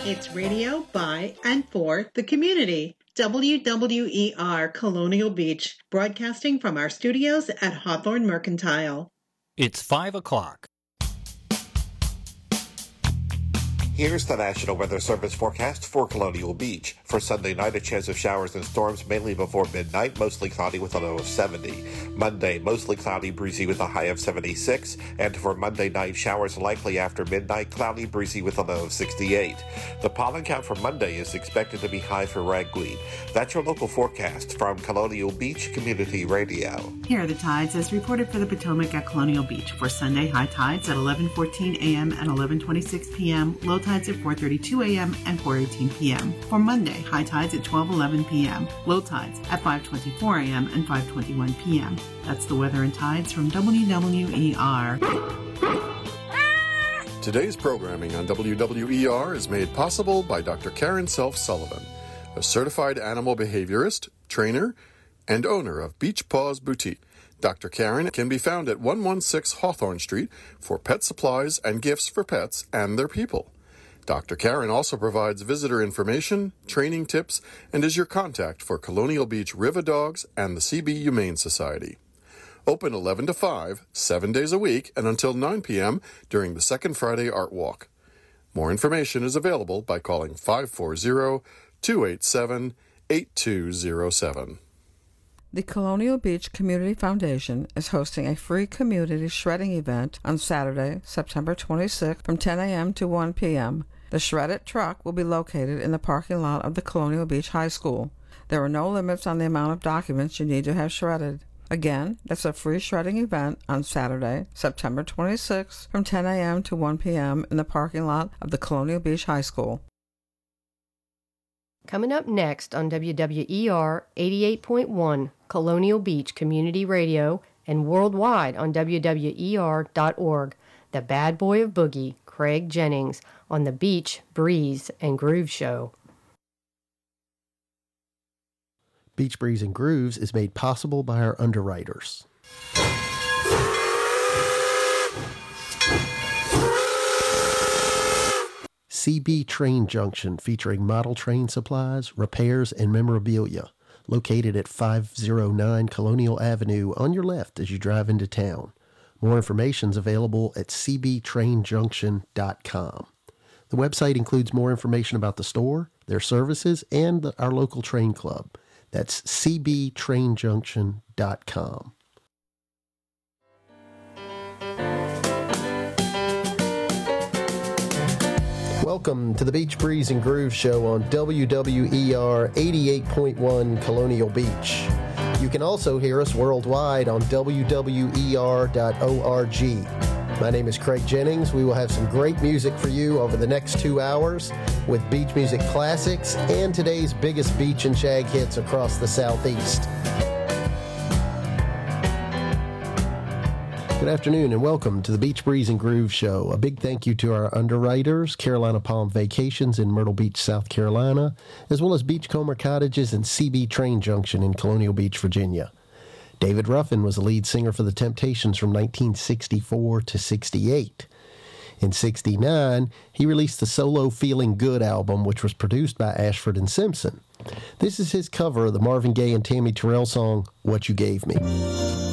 It's radio by and for the community. WWER Colonial Beach, broadcasting from our studios at Hawthorne Mercantile. It's 5 o'clock. Here's the National Weather Service forecast for Colonial Beach. For Sunday night, a chance of showers and storms mainly before midnight, mostly cloudy with a low of 70. Monday, mostly cloudy, breezy with a high of 76. And for Monday night, showers likely after midnight, cloudy, breezy with a low of 68. The pollen count for Monday is expected to be high for ragweed. That's your local forecast from Colonial Beach Community Radio. Here are the tides as reported for the Potomac at Colonial Beach. For Sunday, high tides at 11:14 a.m. and 11:26 p.m., low tides at 4:32 a.m. and 4:18 p.m. For Monday, high tides at 12:11 p.m., low tides at 5:24 a.m. and 5:21 p.m. That's the weather and tides from WWER. Today's programming on WWER is made possible by Dr. Karen Self-Sullivan, a certified animal behaviorist, trainer, and owner of Beach Paws Boutique. Dr. Karen can be found at 116 Hawthorne Street for pet supplies and gifts for pets and their people. Dr. Karen also provides visitor information, training tips, and is your contact for Colonial Beach River Dogs and the CB Humane Society. Open 11 to 5, 7 days a week, and until 9 p.m. during the Second Friday Art Walk. More information is available by calling 540-287-8207. The Colonial Beach Community Foundation is hosting a free community shredding event on Saturday, September 26th from 10 a.m. to 1 p.m. The shredded truck will be located in the parking lot of the Colonial Beach High School. There are no limits on the amount of documents you need to have shredded. Again, that's a free shredding event on Saturday, September 26th from 10 a.m. to 1 p.m. in the parking lot of the Colonial Beach High School. Coming up next on WWER 88.1 Colonial Beach Community Radio and worldwide on WWER.org, the bad boy of boogie, Craig Jennings, on the Beach, Breeze, and Groove Show. Beach Breeze and Grooves is made possible by our underwriters. CB Train Junction, featuring model train supplies, repairs, and memorabilia. Located at 509 Colonial Avenue on your left as you drive into town. More information is available at cbtrainjunction.com. The website includes more information about the store, their services, and our local train club. That's cbtrainjunction.com. Welcome to the Beach Breeze and Groove Show on WWER 88.1 Colonial Beach. You can also hear us worldwide on WWER.org. My name is Craig Jennings. We will have some great music for you over the next 2 hours with beach music classics and today's biggest beach and shag hits across the Southeast. Good afternoon and welcome to the Beach Breeze and Groove Show. A big thank you to our underwriters, Carolina Palm Vacations in Myrtle Beach, South Carolina, as well as Beachcomber Cottages and CB Train Junction in Colonial Beach, Virginia. David Ruffin was the lead singer for the Temptations from 1964 to 68. In 69, he released the solo Feeling Good album, which was produced by Ashford and Simpson. This is his cover of the Marvin Gaye and Tammy Terrell song, What You Gave Me.